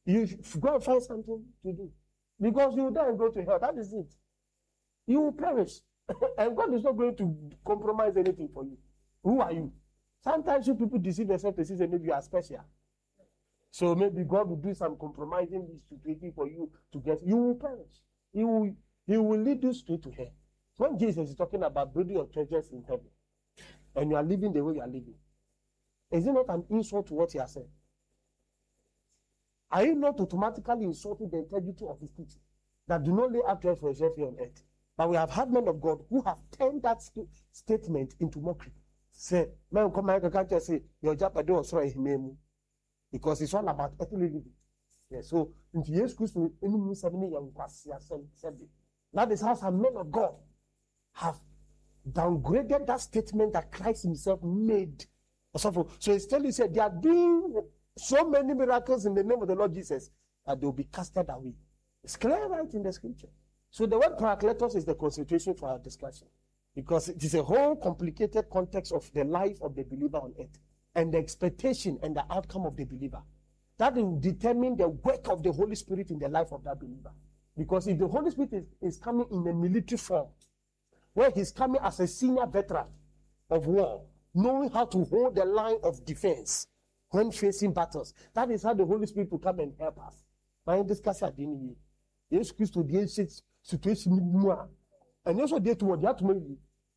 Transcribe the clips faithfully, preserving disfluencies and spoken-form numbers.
You go and find something to do. Because you will die and go to hell. That is it. You will perish. And God is not going to compromise anything for you. Who are you? Sometimes you people deceive themselves to say that maybe you are special. So maybe God will do some compromising situation for you to get. You will perish. He will, he will lead you straight to hell. When Jesus is talking about building your treasures in heaven, and you are living the way you are living, is it not an insult to what he has said? Are you not automatically insulting the integrity of his teaching? That do not lay up treasure for yourself here on earth. But we have had men of God who have turned that st- statement into mockery. Say, man, come here, can't just say, your job I do sorry him. Because it's all about earthly living. Yeah, so in Jesus Christ, that is how some men of God have downgraded that statement that Christ himself made. So it's telling you, they are doing so many miracles in the name of the Lord Jesus that they will be casted away. It's clear right in the scripture. So the word parakletos is the concentration for our discussion, because it is a whole complicated context of the life of the believer on earth and the expectation and the outcome of the believer. That will determine the work of the Holy Spirit in the life of that believer. Because if the Holy Spirit is, is coming in a military form, where he's coming as a senior veteran of war, knowing how to hold the line of defense when facing battles, that is how the Holy Spirit will come and help us. I discuss it. Yes, Christ to the situation, and also there to that maybe.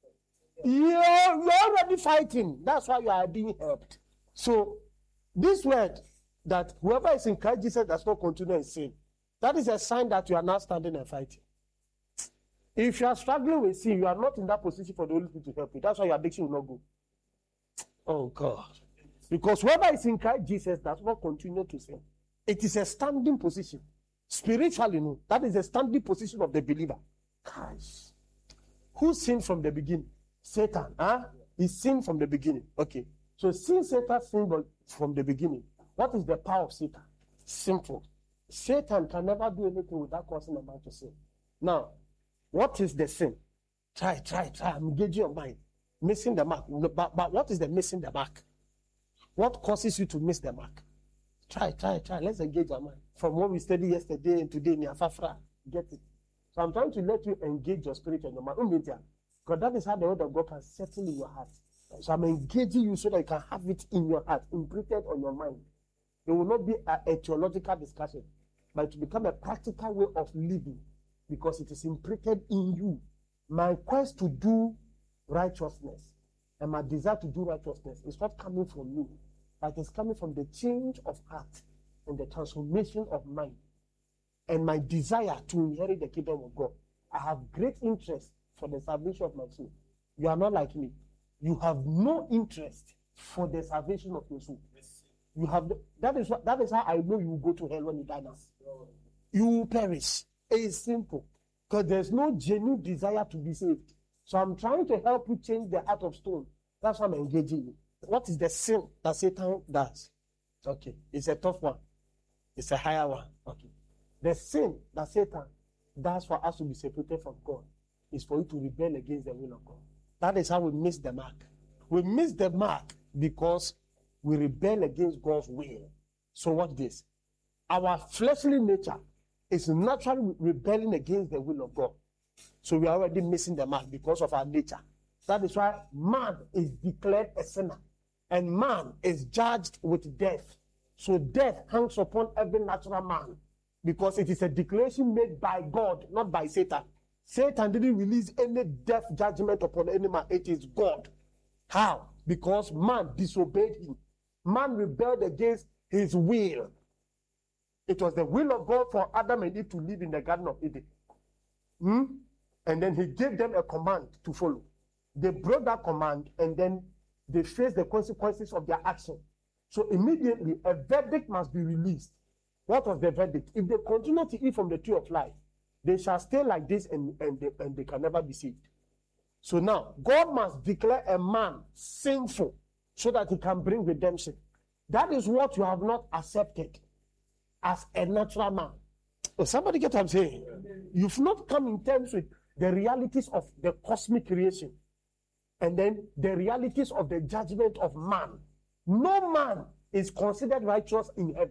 Yeah, you're already fighting. That's why you are being helped. So, this word that whoever is in Christ Jesus does not continue in sin, that is a sign that you are not standing and fighting. If you are struggling with sin, you are not in that position for the Holy Spirit to help you. That's why your addiction will not go. Oh God. Because whoever is in Christ Jesus does not continue to sin. It is a standing position. Spiritually, no. That is a standing position of the believer. Gosh. Who sinned from the beginning? Satan. Huh? He sinned from the beginning. Okay. So since Satan sinned from the beginning, what is the power of Satan? Simple. Satan can never do anything without causing a man to sin. Now, what is the sin? Try, try, try. I'm engaging your mind. Missing the mark. But, but what is the missing the mark? What causes you to miss the mark? Try, try, try. Let's engage our mind. From what we studied yesterday and today, Niafafra, get it. So I'm trying to let you engage your spirit and your mind. Because that is how the word of God can settle in your heart. So I'm engaging you so that you can have it in your heart, imprinted on your mind. It will not be a, a theological discussion, but to become a practical way of living, because it is imprinted in you. My quest to do righteousness and my desire to do righteousness is not coming from me, but it's coming from the change of heart and the transformation of mind and my desire to inherit the kingdom of God. I have great interest for the salvation of my soul. You are not like me. You have no interest for the salvation of your soul. You have the, that is what that is how I know you will go to hell when you die now. You will perish. It's simple. Because there's no genuine desire to be saved. So I'm trying to help you change the heart of stone. That's why I'm engaging you. What is the sin that Satan does? Okay. It's a tough one. It's a higher one. Okay. The sin that Satan does for us to be separated from God is for you to rebel against the will of God. That is how we miss the mark. We miss the mark because we rebel against God's will. So watch this. Our fleshly nature is naturally rebelling against the will of God. So we are already missing the mark because of our nature. That is why man is declared a sinner. And man is judged with death. So death hangs upon every natural man. Because it is a declaration made by God, not by Satan. Satan didn't release any death judgment upon any man. It is God. How? Because man disobeyed him. Man rebelled against his will. It was the will of God for Adam and Eve to live in the Garden of Eden. Hmm? And then he gave them a command to follow. They broke that command and then they faced the consequences of their action. So immediately a verdict must be released. What was the verdict? If they continue to eat from the tree of life, they shall stay like this and, and, they, and they can never be saved. So now, God must declare a man sinful so that he can bring redemption. That is what you have not accepted as a natural man. Oh, somebody get what I'm saying? You've not come in terms with the realities of the cosmic creation and then the realities of the judgment of man. No man is considered righteous in heaven.